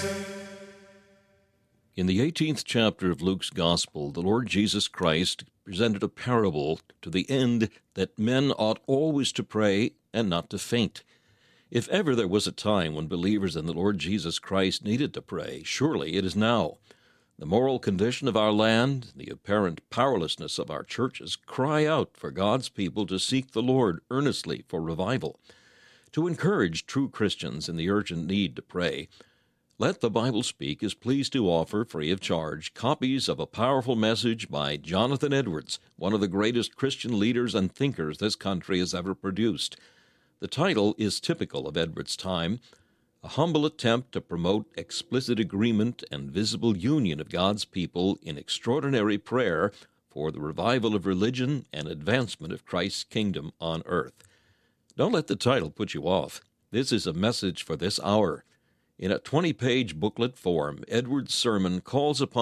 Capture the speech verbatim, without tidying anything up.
In the eighteenth chapter of Luke's Gospel, the Lord Jesus Christ presented a parable to the end that men ought always to pray and not to faint. If ever there was a time when believers in the Lord Jesus Christ needed to pray, surely it is now. The moral condition of our land, the apparent powerlessness of our churches, cry out for God's people to seek the Lord earnestly for revival. To encourage true Christians in the urgent need to pray, Let the Bible Speak is pleased to offer, free of charge, copies of a powerful message by Jonathan Edwards, one of the greatest Christian leaders and thinkers this country has ever produced. The title is typical of Edwards' time, a humble attempt to promote explicit agreement and visible union of God's people in extraordinary prayer for the revival of religion and advancement of Christ's kingdom on earth. Don't let the title put you off. This is a message for this hour. In a twenty-page booklet form, Edwards' sermon calls upon